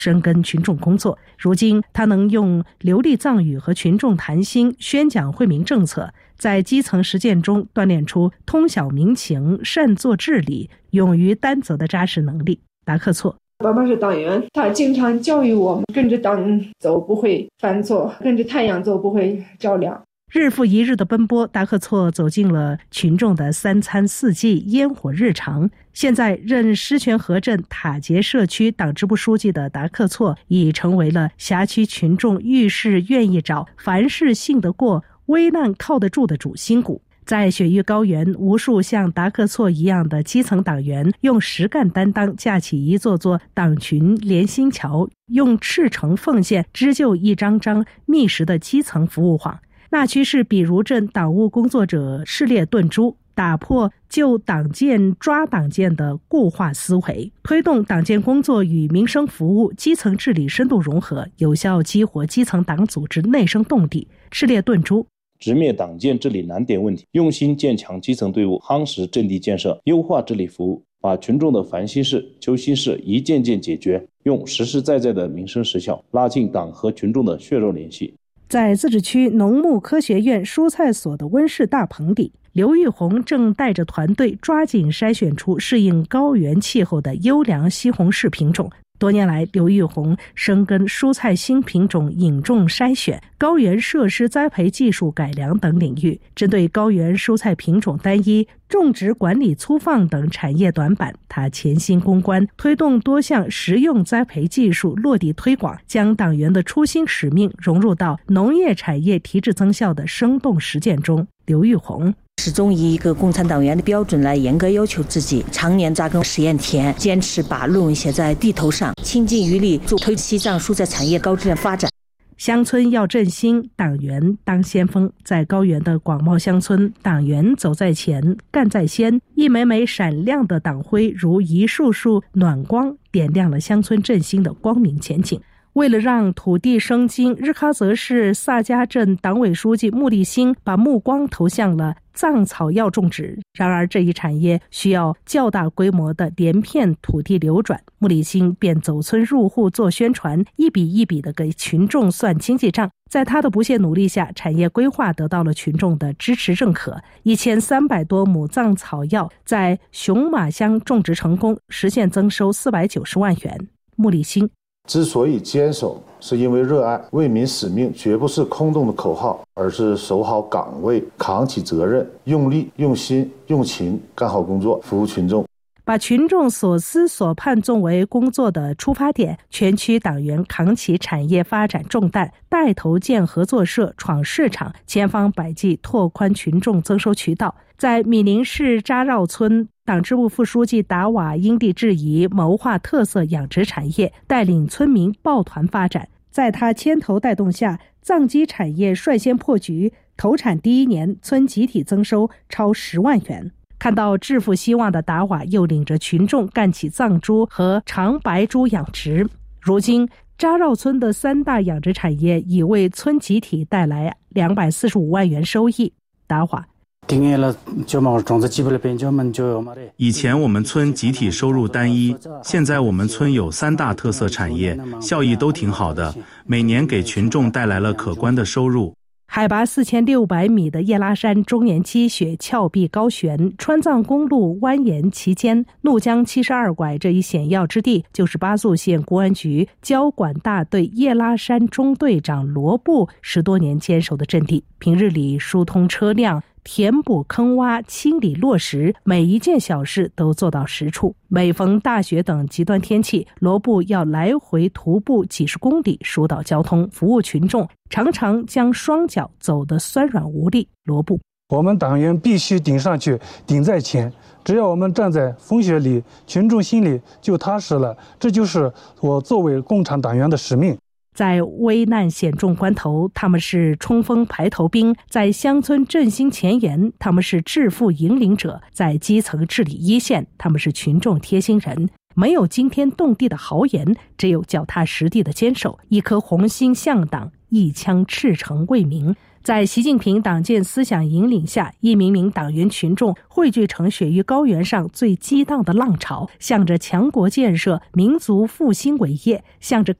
深耕群众工作。如今他能用流利藏语和群众谈心，宣讲惠民政策，在基层实践中锻炼出通晓民情、善作治理、勇于担责的扎实能力。达克措爸爸是党员，他经常教育我们跟着党走不会犯错，跟着太阳走不会着凉。 日复一日的奔波，达克措走进了群众的三餐四季、烟火日常。现在任狮泉河镇塔杰社区党支部书记的达克措，已成为了辖区群众遇事愿意找、凡事信得过、危难靠得住的主心骨。在雪域高原，无数像达克措一样的基层党员用实干担当架起一座座党群连心桥，用赤诚奉献织就一张张密实的基层服务网。那区市比如镇党务工作者试列顿珠，打破就党建抓党建的固化思维，推动党建工作与民生服务、基层治理深度融合，有效激活基层党组织内生动力。试列顿珠直面党建治理难点问题，用心建强基层队伍，夯实阵地建设，优化治理服务，把群众的烦心事、揪心事一件件解决，用实实在在的民生实效拉近党和群众的血肉联系。 在自治区农牧科学院蔬菜所的温室大棚里，刘玉红正带着团队抓紧筛选出适应高原气候的优良西红柿品种。多年来，刘玉红深耕蔬菜新品种引种筛选、高原设施栽培技术改良等领域，针对高原蔬菜品种单一、种植管理粗放等产业短板，他潜心攻关，推动多项实用栽培技术落地推广，将党员的初心使命融入到农业产业提质增效的生动实践中。刘玉红始终以一个共产党员的标准来严格要求自己，常年扎根实验田，坚持把论文写在地头上，倾尽余力助推西藏蔬菜产业高质量发展。 乡村要振兴，党员当先锋。在高原的广袤乡村，党员走在前，干在先，一枚枚闪亮的党徽如一束束暖光，点亮了乡村振兴的光明前景。为了让土地生金，日喀则市萨迦镇党委书记穆立新把目光投向了藏草药种植。然而这一产业需要较大规模的连片土地流转，穆立新便走村入户做宣传，一笔一笔地给群众算经济账。在他的不懈努力下，产业规划得到了群众的支持认可。1300多亩藏草药在熊马乡种植成功，实现增收490万元。穆立新之所以坚守，是因为热爱，为民使命绝不是空洞的口号，而是守好岗位，扛起责任，用力、用心、用情干好工作，服务群众。 把群众所思所盼作为工作的出发点，全区党员扛起产业发展重担，带头建合作社、闯市场，千方百计拓宽群众增收渠道。在米宁市扎绕村，党支部副书记达瓦因地制宜谋划特色养殖产业，带领村民抱团发展。在他牵头带动下，藏鸡产业率先破局，投产第1年，村集体增收超10万元。看到致富希望的达瓦又领着群众干起藏猪和长白猪养殖。如今扎绕村的3大养殖产业已为村集体带来245万元收益。达瓦以前我们村集体收入单一，现在我们村有3大特色产业，效益都挺好的，每年给群众带来了可观的收入。 海拔4600米的叶拉山终年积雪峭壁高悬，川藏公路蜿蜒其间，怒江72拐这一险要之地，就是巴素县公安局交管大队叶拉山中队长罗布10多年坚守的阵地。平日里疏通车辆，填补坑洼，清理落石，每一件小事都做到实处。每逢大雪等极端天气，罗布要来回徒步几十公里，疏导交通，服务群众，常常将双脚走得酸软无力。罗布： 我们党员必须顶上去，顶在前。只要我们站在风雪里，群众心里就踏实了。这就是我作为共产党员的使命。 在危难险重关头，他们是冲锋排头兵；在乡村振兴前沿，他们是致富引领者；在基层治理一线，他们是群众贴心人。没有惊天动地的豪言，只有脚踏实地的坚守，一颗红心向党，一腔赤诚为民。 在习近平党建思想引领下，一名名党员群众汇聚成雪域高原上最激荡的浪潮，向着强国建设、民族复兴伟业，向着